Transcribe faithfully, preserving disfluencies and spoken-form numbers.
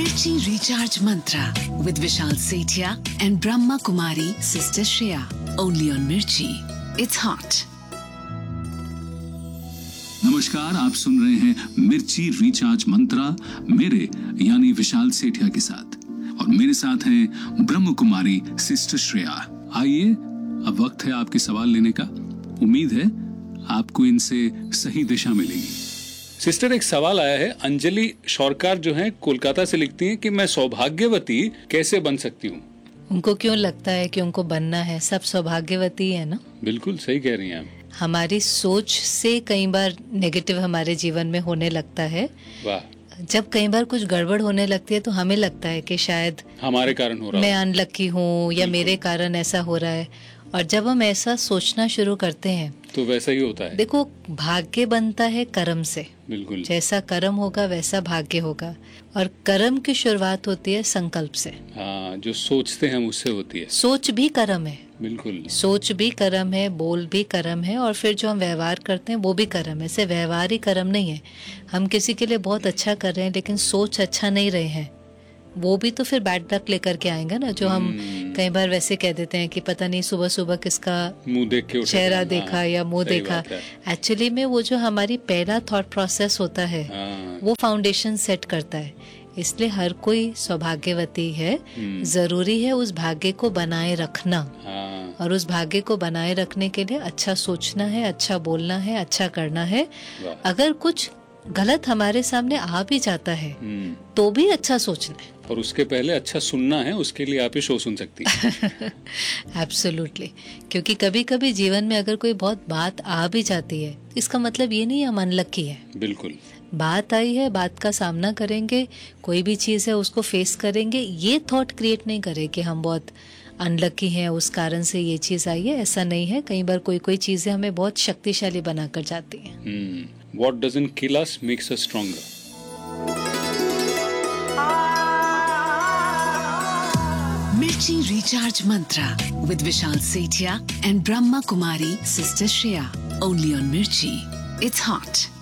Mirchi Recharge Mantra with Vishal Sethia and Brahma Kumari Sister Shreya. Only on Mirchi. It's hot. नमस्कार, आप सुन रहे हैं मिर्ची recharge मंत्रा मेरे यानी विशाल सेठिया के साथ, और मेरे साथ हैं ब्रह्म कुमारी सिस्टर श्रेया। आइए, अब वक्त है आपके सवाल लेने का। उम्मीद है आपको इनसे सही दिशा मिलेगी। सिस्टर, एक सवाल आया है। अंजलि शौरकार जो है कोलकाता से लिखती हैं कि मैं सौभाग्यवती कैसे बन सकती हूँ। उनको क्यों लगता है कि उनको बनना है? सब सौभाग्यवती है ना। बिल्कुल सही कह रही हैं आप। हमारी सोच से कई बार नेगेटिव हमारे जीवन में होने लगता है। वाह। जब कई बार कुछ गड़बड़ होने लगती है तो हमें लगता है कि शायद हमारे कारण हो रहा है, मैं अनलकी हूँ या मेरे कारण ऐसा हो रहा है। और जब हम ऐसा सोचना शुरू करते हैं तो वैसा ही होता है। देखो, भाग्य बनता है कर्म से। बिल्कुल। जैसा कर्म होगा वैसा भाग्य होगा, और कर्म की शुरुआत होती है संकल्प से। हाँ, जो सोचते हैं उससे होती है। सोच भी कर्म है। बिल्कुल। सोच भी कर्म है, बोल भी कर्म है, और फिर जो हम व्यवहार करते हैं वो भी कर्म है। ऐसे व्यवहार ही कर्म नहीं है। हम किसी के लिए बहुत अच्छा कर रहे हैं लेकिन सोच अच्छा नहीं रहे हैं, वो भी तो फिर बैड लक लेकर के आएंगे ना। जो हम कई बार वैसे कह देते हैं कि पता नहीं सुबह सुबह किसका मुंह देख के चेहरा देखा या मुंह देखा। एक्चुअली में वो जो हमारी पहला थॉट प्रोसेस होता है वो फाउंडेशन सेट करता है। इसलिए हर कोई सौभाग्यवती है। जरूरी है उस भाग्य को बनाए रखना, और उस भाग्य को बनाए रखने के लिए अच्छा सोचना है, अच्छा बोलना है, अच्छा करना है। अगर कुछ गलत हमारे सामने आ भी जाता है तो भी अच्छा सोचना है, और उसके पहले अच्छा सुनना है। उसके लिए आप ही शो सुन सकती हैं। एब्सोल्युटली। क्योंकि कभी कभी जीवन में अगर कोई बहुत बात आ भी जाती है, इसका मतलब ये नहीं हम अनलकी है। बिल्कुल। बात आई है, बात का सामना करेंगे, कोई भी चीज है उसको फेस करेंगे। ये थॉट क्रिएट नहीं करे कि हम बहुत अनलकी हैं, उस कारण से ये चीज आई है। ऐसा नहीं है। कई बार कोई कोई चीजें हमें बहुत शक्तिशाली बनाकर जाती हैं। What doesn't kill us makes us stronger. Mirchi Recharge Mantra with Vishal Sethia and Brahma Kumari Sister Shreya. Only on Mirchi. It's hot.